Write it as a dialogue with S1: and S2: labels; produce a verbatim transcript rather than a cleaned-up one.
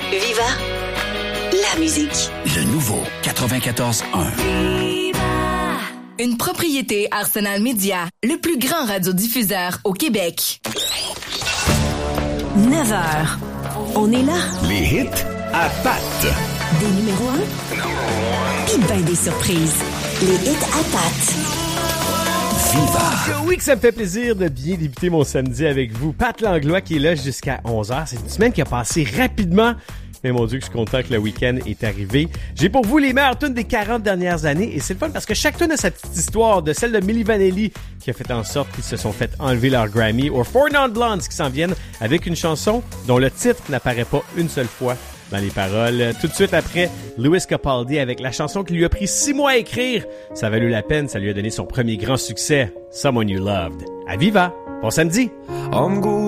S1: Viva la musique.
S2: Le nouveau quatre-vingt-quatorze un.
S3: Une propriété Arsenal Média, le plus grand radiodiffuseur au Québec.
S4: neuf heures. On est là.
S2: Les hits à patte.
S4: Des numéros un. Puis ben des surprises. Les hits à patte.
S2: Viva.
S5: Oui, que ça me fait plaisir de bien débuter mon samedi avec vous. Pat Langlois qui est là jusqu'à onze heures. C'est une semaine qui a passé rapidement. Mais mon Dieu, que je suis content que le week-end est arrivé. J'ai pour vous les meilleures tunes des quarante dernières années. Et c'est le fun parce que chaque tune a sa petite histoire. De celle de Milli Vanilli qui a fait en sorte qu'ils se sont fait enlever leur Grammy. Ou Four Non Blondes qui s'en viennent avec une chanson dont le titre n'apparaît pas une seule fois dans les paroles. Tout de suite après, Lewis Capaldi avec la chanson qui lui a pris six mois à écrire. Ça a valu la peine. Ça lui a donné son premier grand succès. Someone You Loved. À Viva. Bon samedi.